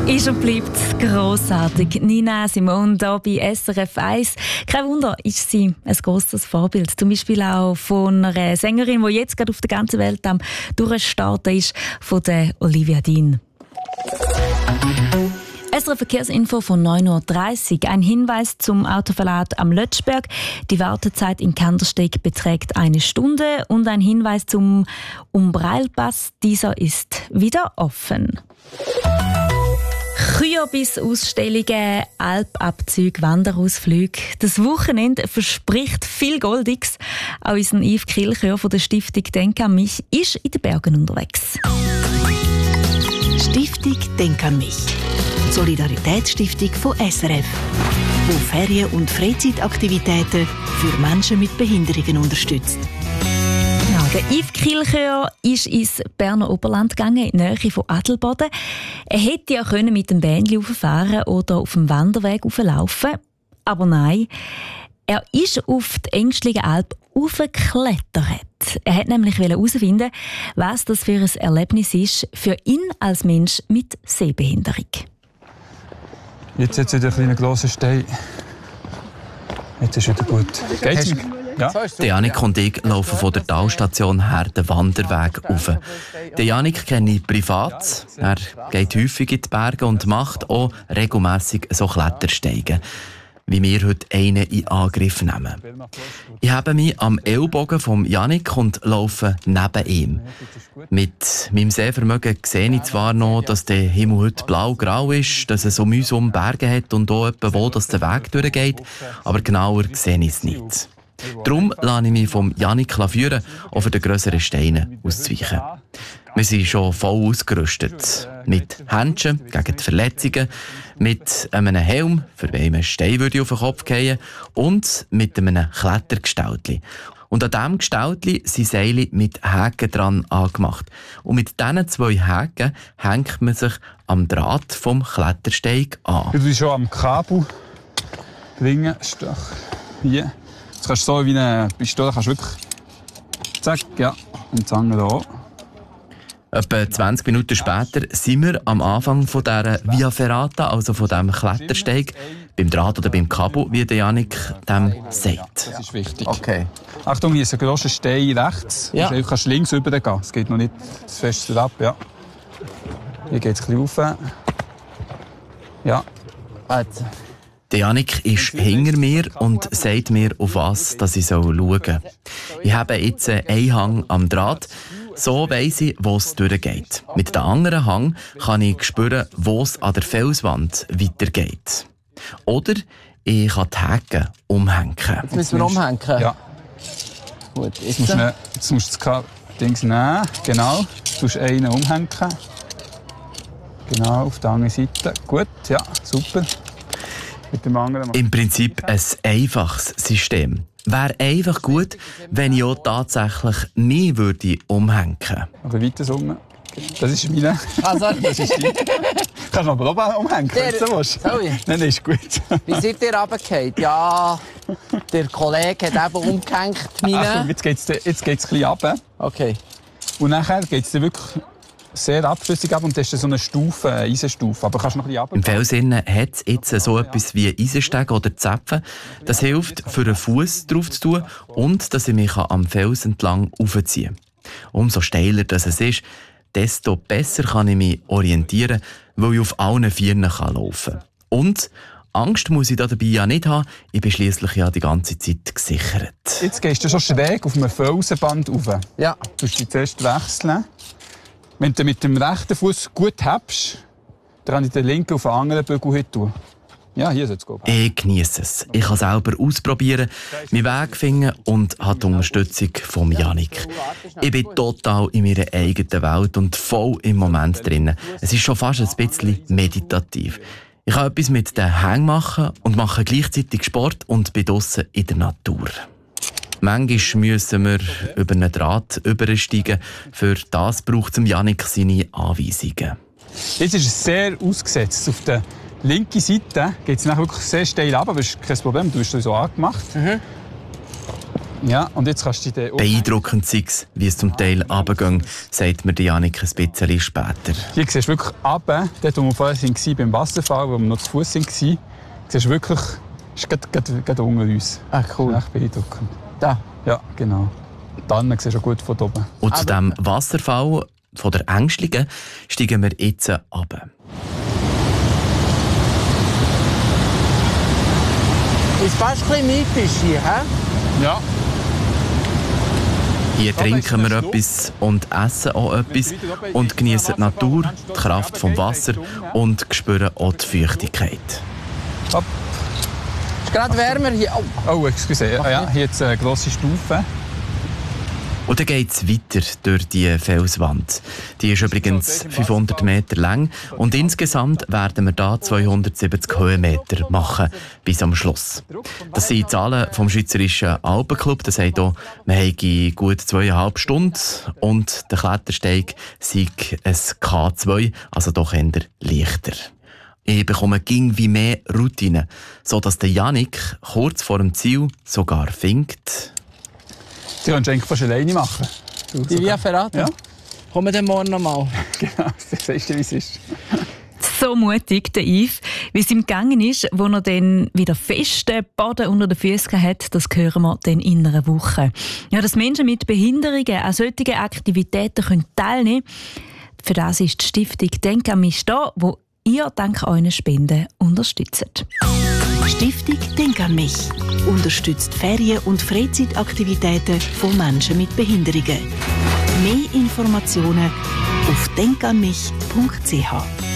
Ist und bleibt grossartig. Nina Simone hier bei SRF 1. Kein Wunder, ist sie ein grosses Vorbild. Zum Beispiel auch von einer Sängerin, die jetzt gerade auf der ganzen Welt am Durchstarten ist, von der Olivia Dean. SRF Verkehrsinfo von 9.30 Uhr. Ein Hinweis zum Autoverlad am Lötschberg. Die Wartezeit in Kandersteg beträgt 1 Stunde. Und ein Hinweis zum Umbreilpass. Dieser ist wieder offen. Kürbis-Ausstellungen, Alpabzüge, Wanderausflüge. Das Wochenende verspricht viel Goldiges. Auch unser Yves Kilchör von der Stiftung Denk an mich ist in den Bergen unterwegs. Stiftung Denk an mich. Solidaritätsstiftung von SRF, die Ferien- und Freizeitaktivitäten für Menschen mit Behinderungen unterstützt. Ja, der Yves Kilchör ist ins Berner Oberland gegangen, in die Nähe von Adelboden. Er hätte ja mit dem Bändchen rauffahren oder auf dem Wanderweg rauflaufen. Aber nein, er ist auf die Engstligen Alp raufgeklettert. Er wollte nämlich herausfinden, was das für ein Erlebnis ist für ihn als Mensch mit Sehbehinderung. Jetzt wieder ein kleiner grosser Stein. Jetzt ist wieder gut. Geht's? Ja. Janik und ich laufen von der Talstation her den Wanderweg rauf. Janik kenne ich privat. Er geht häufig in die Berge und macht auch regelmässig so Klettersteigen, wie wir heute einen in Angriff nehmen. Ich habe mich am Ellbogen von Janik und laufe neben ihm. Mit meinem Sehvermögen sehe ich zwar noch, dass der Himmel heute blau-grau ist, dass es um uns herum Berge hat und auch etwa wo dass der Weg durchgeht, aber genauer sehe ich es nicht. Darum lasse ich mich vom Janik führen, auch für die grösseren Steine auszuweichen. Wir sind schon voll ausgerüstet. Mit Händchen gegen die Verletzungen, mit einem Helm, für wen ein Stein würde auf den Kopf fallen, und mit einem Klettergestaltli. Und an diesem Gestaltli sind Seile mit Haken dran angemacht. Und mit diesen 2 Haken hängt man sich am Draht vom Klettersteig an. Du bist schon am Kabel bringen. Hier. Jetzt kannst du so wie eine Pistole kannst wirklich zack, ja, und die Zange hier. Etwa 20 Minuten später sind wir am Anfang von dieser Via Ferrata, also von diesem Klettersteig, beim Draht oder beim Kabel, wie der Janik dem sagt. Das ist wichtig. Okay. Achtung, hier ist ein grosser Stein rechts. Ja. Du kannst links rübergehen. Es geht noch nicht das Feste ab. Ja. Hier geht es ein bisschen rauf. Ja. Der Janik ist hinter mir und sagt mir, auf was dass ich schauen soll. Ich habe jetzt einen Hang am Draht. So weiss ich, wo es durchgeht. Mit dem anderen Hang kann ich spüren, wo es an der Felswand weitergeht. Oder ich kann die Haken umhängen. Jetzt müssen wir umhängen? Ja. Gut, Jetzt musst du das Ding nehmen. Genau. Du musst einen umhängen. Genau, auf der anderen Seite. Gut, ja, super. Mit dem anderen. Im Prinzip ein einfaches System. Wäre einfach gut, wenn ich auch tatsächlich mich umhängen würde. Aber weiter so. Das ist meine. Also, Das ist die. Kannst du aber auch umhängen, wenn du willst. Sorry. Nein, ist gut. Wie seid ihr runtergefallen? Ja, der Kollege hat eben umgehängt. Achtung, jetzt geht's ein bisschen runter. Okay. Und nachher geht es wirklich sehr abschlüssig ab und das ist so eine Stufe, eine Eisenstufe. Aber kannst du noch ein bisschen runter. Im Felsinnen hat es jetzt so etwas wie Eisensteg oder Zäpfen. Das hilft, für einen Fuß drauf zu tun und dass ich mich am Fels entlang aufziehen kann. Umso steiler das es ist, desto besser kann ich mich orientieren, weil ich auf allen Vieren laufen kann. Und Angst muss ich dabei ja nicht haben, ich bin schliesslich ja die ganze Zeit gesichert. Jetzt gehst du schon schräg auf einem Felsenband rauf. Ja. Du musst dich zuerst wechseln. Wenn du mit dem rechten Fuß gut hebst, dann kann ich den linken auf den anderen Bügel tun. Ja, hier soll es gehen. Ich genieße es. Ich kann selber ausprobieren, meinen Weg finden und habe die Unterstützung von Janik. Ich bin total in meiner eigenen Welt und voll im Moment drin. Es ist schon fast ein bisschen meditativ. Ich kann etwas mit den Hängen machen und mache gleichzeitig Sport und bin draussen in der Natur. Manchmal müssen wir über einen Draht übersteigen. Für das braucht Janik seine Anweisungen. Jetzt ist es sehr ausgesetzt. Auf der linken Seite geht es wirklich sehr steil runter, aber das ist kein Problem, du hast es so angemacht. Ja, und jetzt kannst du die... Beeindruckend sei es, wie es zum Teil runtergeht, sagt mir Janik ein bisschen später. Hier siehst du wirklich runter, dort wo wir vorher waren, beim Wasserfall, wo wir noch zu Fuß waren, siehst du wirklich, es ist gerade unter uns. Ah, cool. Das ist echt beeindruckend. Da? Ja, genau. Dann siehst du auch gut von oben. Und zu diesem Wasserfall von der Ängstlichen steigen wir jetzt runter. Ist fast ein bisschen mythisch hier, hä? Ja. Hier trinken wir etwas und essen auch etwas und genießen die Natur, die Kraft vom Wasser und spüren auch die Feuchtigkeit. Hopp. Ist gerade wärmer hier. Oh, excuse. Ja, hier jetzt eine grosse Stufe. Und dann geht es weiter durch die Felswand. Die ist übrigens 500 Meter lang und insgesamt werden wir da 270 Höhenmeter machen bis am Schluss. Das sind die Zahlen vom Schweizerischen Alpenclub. Das heisst auch, wir haben gut 2,5 Stunden und der Klettersteig sei ein K2, also doch eher leichter. Ich bekomme wie mehr Routine, sodass der Janik kurz vor dem Ziel sogar findet: Die kannst du eigentlich fast alleine machen. Die Via Ferrata? Ja. Kommen wir dann morgen noch mal. Genau, das weißt du, wie es ist. So mutig, der Yves, wie es ihm gegangen ist, wo er dann wieder festen Boden unter den Füßen hat, das hören wir dann in einer Woche. Ja, dass Menschen mit Behinderungen an solchen Aktivitäten teilnehmen können, für das ist die Stiftung «Denk an mich» da, wo ihr dank euren Spenden unterstützt. Stiftung Denk an mich unterstützt Ferien- und Freizeitaktivitäten von Menschen mit Behinderungen. Mehr Informationen auf denkanmich.ch.